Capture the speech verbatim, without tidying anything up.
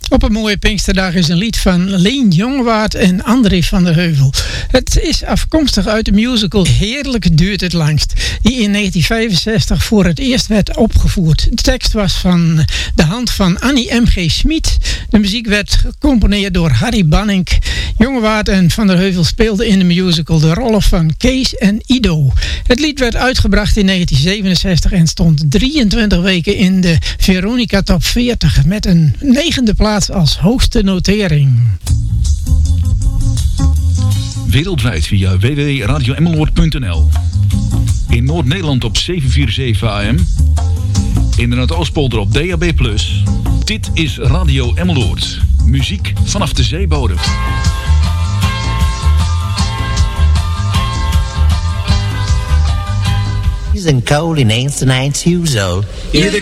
Op een mooie Pinksterdag is een lied van Leen Jongewaard en André van der Heuvel. Het is afkomstig uit de musical Heerlijk duurt het langst, die in negentien vijfenzestig voor het eerst werd opgevoerd. De tekst was van de hand van Annie M G Schmid. De muziek werd gecomponeerd door Harry Banning. Jongewaard en van der Heuvel speelden in de musical de rollen van Kees en Ido. Het lied werd uitgebracht in negentien zevenenzestig en stond drieëntwintig weken in de Veronica Top veertig met een negende plaats als hoogste notering. Wereldwijd via w w w punt radio emmeloord punt n l. In Noord-Nederland op zevenhonderdzevenenveertig A M. In de Noordoostpolder op D A B plus. Dit is Radio Emmeloord. Muziek vanaf de zeebodem. And cold and ain't so nine years old.